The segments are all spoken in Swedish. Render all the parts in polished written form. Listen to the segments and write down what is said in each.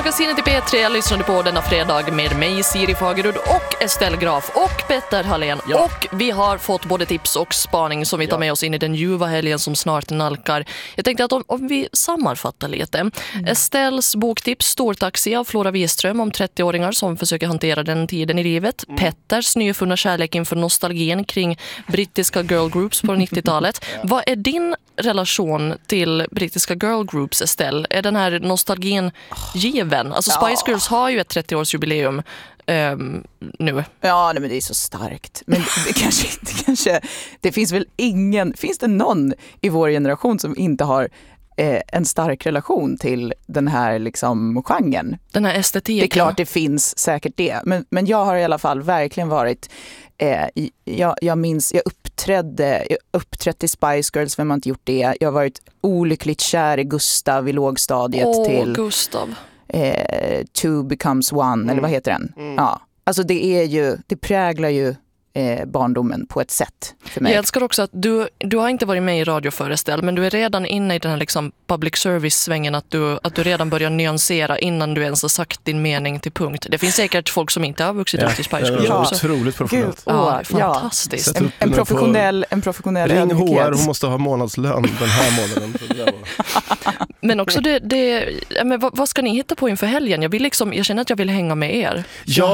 Magasinet i P3 lyssnade på denna fredag med mig, Siri Fagerud och Estelle Graf och Petter Hallén. Ja. Och vi har fått både tips och spaning som vi tar med oss in i den ljuva helgen som snart nalkar. Jag tänkte att om vi sammanfattar lite. Estelles boktips Stortaxi av Flora Wiström om 30-åringar som försöker hantera den tiden i livet. Petters nyfunna kärlek inför nostalgin kring brittiska girl groups på 90-talet. Vad är din relation till brittiska girl groups, Estelle? Är den här nostalgin given? Alltså Spice Girls har ju ett 30-årsjubileum nu. Ja, men det är så starkt. Men det kanske det finns väl finns det någon i vår generation som inte har en stark relation till den här liksom genren? Den här estetiken. Det är klart det finns säkert det. Men jag har i alla fall verkligen varit jag minns, jag uppträtt i Spice Girls, vem har inte gjort det? Jag har varit olyckligt kär i Gustav i lågstadiet till Gustav. Two Becomes One, eller vad heter den? Ja, alltså det präglar ju barndomen på ett sätt för mig. Jag älskar också att du har inte varit med i radio föreställ, men du är redan inne i den här liksom public service-svängen att du redan börjar nyansera innan du ens har sagt din mening till punkt. Det finns säkert folk som inte har vuxit upp i Spice Girls. Ja, otroligt professionellt. Fantastiskt. En professionell Ring HR, hon måste ha månadslön den här månaden. Men också men vad ska ni hitta på inför helgen? Jag känner att jag vill hänga med er.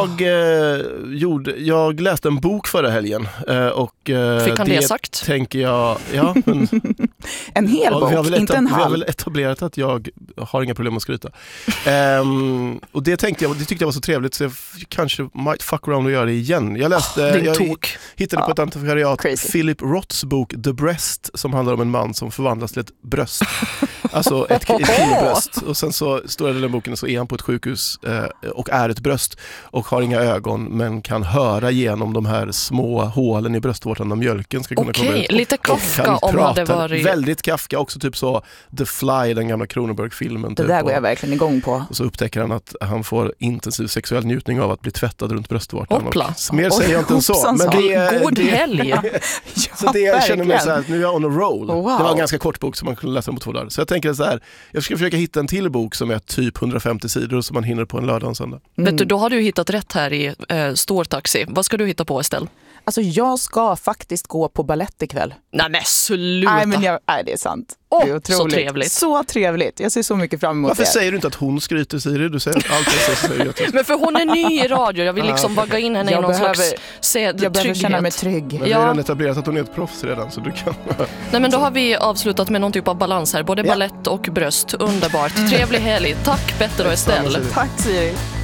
Jag läste en bok förra helgen och fick han det sagt? Tänker jag, men en hel bok, inte en halv. Vi har väl etablerat att jag har inga problem att skryta. Och det tyckte jag var så trevligt så jag kanske might fuck around och göra det igen. Jag hittade på ett antikvariat Philip Roths bok The Breast som handlar om en man som förvandlas till ett bröst. Alltså ett killbröst. Och sen så står det i den boken så är han på ett sjukhus och är ett bröst och har inga ögon men kan höra genom de här små hålen i bröstvårtan när mjölken ska kunna komma ut. Lite Kafka om hade varit... Väldigt Kafka, också typ så The Fly, den gamla Cronenberg-filmen. Det där går jag verkligen igång på. Och så upptäcker han att han får intensiv sexuell njutning av att bli tvättad runt bröstvårtan. Hoppla. Mer säger jag inte än så. Men god helg! Så det jag känner mig så här, nu är jag on a roll. Wow. Det var en ganska kort bok som man kunde läsa på 2 dagar. Så jag tänker så här, jag ska försöka hitta en till bok som är typ 150 sidor som man hinner på en lördag och en söndag. Vet du, då har du hittat rätt här i Stortaxi. Vad ska du hitta på, Estelle? Alltså jag ska faktiskt gå på ballett ikväll. Nej men sluta. Nej, det är sant. Det är otroligt. Så trevligt. Så trevligt. Jag ser så mycket fram emot. Varför säger du inte att hon skryter, Siri? Du säger att allt säger. Men för hon är ny i radio. Jag vill liksom vagga in henne i någon slags jag behöver känna mig trygg. Men vi har redan etablerat att hon är ett proffs redan, så du kan... Nej, men då har vi avslutat med någon typ av balans här. Både ballett och bröst. Underbart. Trevlig helg. Tack Petter och Estelle. Tack Siri.